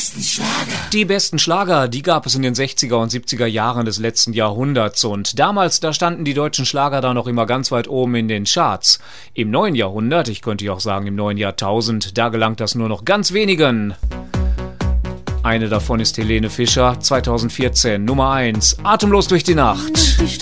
Die besten Schlager, die gab es in den 60er und 70er Jahren des letzten Jahrhunderts. Und damals, da standen die deutschen Schlager da noch immer ganz weit oben in den Charts. Im neuen Jahrhundert, ich könnte ja auch sagen im neuen Jahrtausend, da gelangt das nur noch ganz wenigen. Eine davon ist Helene Fischer, 2014, Nummer 1, Atemlos durch die Nacht.